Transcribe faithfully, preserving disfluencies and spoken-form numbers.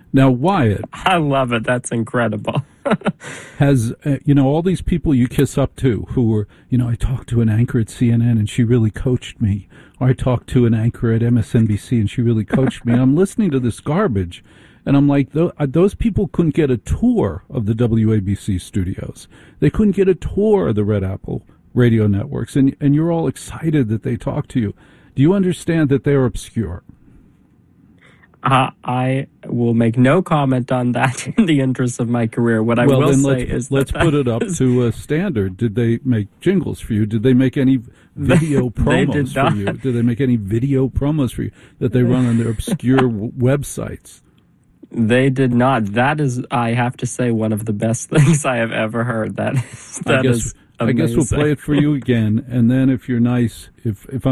Now, Wyatt. I love it. That's incredible. has, uh, you know, all these people you kiss up to who were, you know, I talked to an anchor at C N N and she really coached me. Or I talked to an anchor at M S N B C and she really coached me. And I'm listening to this garbage. And I'm like, those people couldn't get a tour of the W A B C studios. They couldn't get a tour of the Red Apple radio networks. And, and you're all excited that they talk to you. Do you understand that they're obscure? Uh, I will make no comment on that in the interest of my career. What I well, will then say let's, is let's that put it up is, to a standard. Did they make jingles for you? Did they make any video promos for you? Did they make any video promos for you that they run on their obscure w- websites? They did not. That is, I have to say, one of the best things I have ever heard. That is, that I guess, is I guess we'll play it for you again, and then if you're nice, if if I'm